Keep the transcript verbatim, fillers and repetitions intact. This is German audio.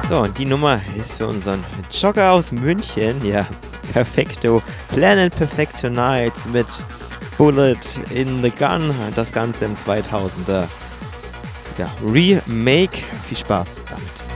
So, und die Nummer ist für unseren Jogger aus München. Ja, Perfecto. Planet Perfecto Nights mit Bullet in the Gun. Das Ganze im zweitausender ja, Remake. Viel Spaß damit.